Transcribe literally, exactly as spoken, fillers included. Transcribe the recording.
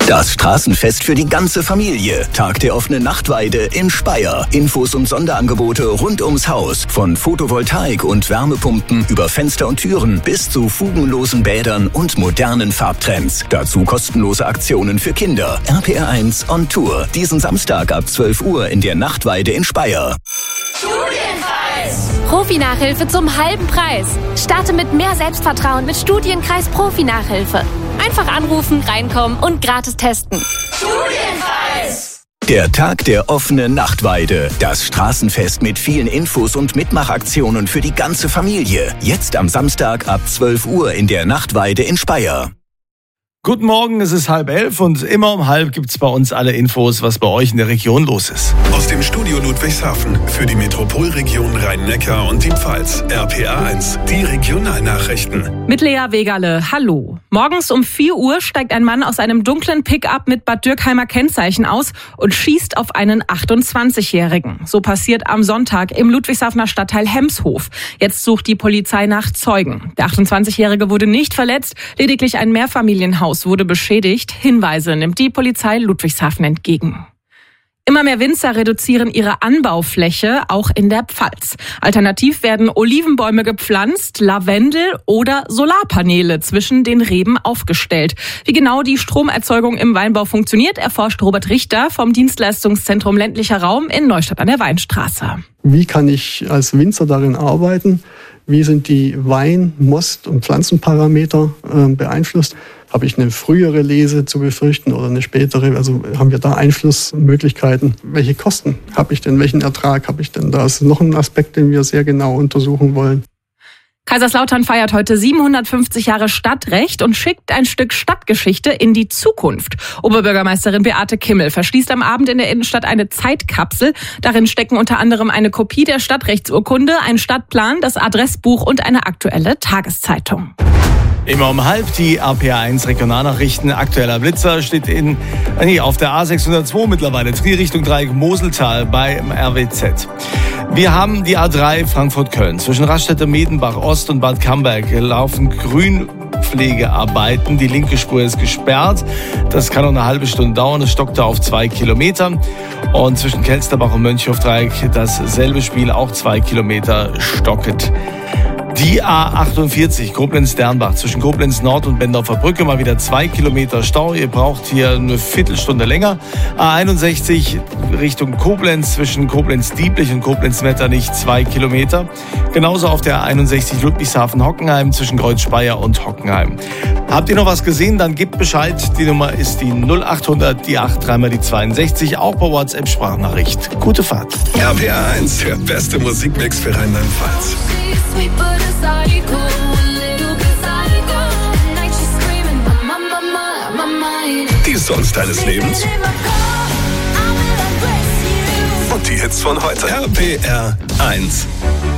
Das Straßenfest für die ganze Familie. Tag der offenen Nachtweide in Speyer. Infos und Sonderangebote rund ums Haus. Von Photovoltaik und Wärmepumpen über Fenster und Türen bis zu fugenlosen Bädern und modernen Farbtrends. Dazu kostenlose Aktionen für Kinder. R P R eins on Tour. Diesen Samstag ab zwölf Uhr in der Nachtweide in Speyer. Studienkreis! Profi-Nachhilfe zum halben Preis. Starte mit mehr Selbstvertrauen mit Studienkreis Profi-Nachhilfe. Einfach anrufen, reinkommen und gratis testen. Studienkreis! Der Tag der offenen Nachtweide. Das Straßenfest mit vielen Infos und Mitmachaktionen für die ganze Familie. Jetzt am Samstag ab zwölf Uhr in der Nachtweide in Speyer. Guten Morgen, es ist halb elf und immer um halb gibt's bei uns alle Infos, was bei euch in der Region los ist. Aus dem Studio Ludwigshafen für die Metropolregion Rhein-Neckar und die Pfalz. R P R eins, die Regionalnachrichten. Mit Lea Wegerle, hallo. Morgens um vier Uhr steigt ein Mann aus einem dunklen Pickup mit Bad Dürkheimer Kennzeichen aus und schießt auf einen achtundzwanzigjährigen. So passiert am Sonntag im Ludwigshafener Stadtteil Hemshof. Jetzt sucht die Polizei nach Zeugen. Der achtundzwanzigjährige wurde nicht verletzt, lediglich ein Mehrfamilienhaus wurde beschädigt. Hinweise nimmt die Polizei Ludwigshafen entgegen. Immer mehr Winzer reduzieren ihre Anbaufläche, auch in der Pfalz. Alternativ werden Olivenbäume gepflanzt, Lavendel oder Solarpaneele zwischen den Reben aufgestellt. Wie genau die Stromerzeugung im Weinbau funktioniert, erforscht Robert Richter vom Dienstleistungszentrum Ländlicher Raum in Neustadt an der Weinstraße. Wie kann ich als Winzer darin arbeiten? Wie sind die Wein-, Most- und Pflanzenparameter äh, beeinflusst? Habe ich eine frühere Lese zu befürchten oder eine spätere? Also haben wir da Einflussmöglichkeiten? Welche Kosten habe ich denn? Welchen Ertrag habe ich denn? Da ist noch ein Aspekt, den wir sehr genau untersuchen wollen. Kaiserslautern feiert heute siebenhundertfünfzig Jahre Stadtrecht und schickt ein Stück Stadtgeschichte in die Zukunft. Oberbürgermeisterin Beate Kimmel verschließt am Abend in der Innenstadt eine Zeitkapsel. Darin stecken unter anderem eine Kopie der Stadtrechtsurkunde, ein Stadtplan, das Adressbuch und eine aktuelle Tageszeitung. Immer um halb die R P R eins Regionalnachrichten. Aktueller Blitzer steht in, nee, auf der A sechshundertzwei mittlerweile, Trier Richtung Dreieck Moseltal beim R W Z. Wir haben die A drei Frankfurt-Köln. Zwischen Raststätte-Medenbach Ost und Bad Camberg laufen Grünpflegearbeiten. Die linke Spur ist gesperrt. Das kann noch eine halbe Stunde dauern. Es stockt da auf zwei Kilometer. Und zwischen Kelsterbach und Mönchhofdreieck dasselbe Spiel, auch zwei Kilometer stocket. Die A achtundvierzig Koblenz-Dernbach zwischen Koblenz Nord und Bendorfer Brücke mal wieder zwei Kilometer Stau. Ihr braucht hier eine Viertelstunde länger. A einundsechzig Richtung Koblenz zwischen Koblenz-Dieblich und Koblenz-Metternich zwei Kilometer. Genauso auf der A einundsechzig Ludwigshafen-Hockenheim zwischen Kreuz-Speyer und Hockenheim. Habt ihr noch was gesehen? Dann gebt Bescheid. Die Nummer ist die null achthundert, die acht dreimal die zweiundsechzig. Auch per WhatsApp-Sprachnachricht. Gute Fahrt. R P R eins, der beste Musikmix für Rheinland-Pfalz. Die Songs deines Lebens und die Hits von heute. R P R eins.